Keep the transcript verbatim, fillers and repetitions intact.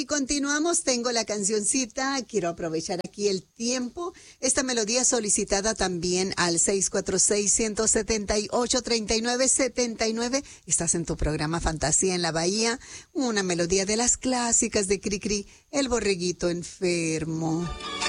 Y continuamos, tengo la cancioncita, quiero aprovechar aquí el tiempo. Esta melodía solicitada también al seis cuatro seis, uno siete ocho, tres nueve siete nueve. Estás en tu programa Fantasía en la Bahía, una melodía de las clásicas de Cricri, el borreguito enfermo.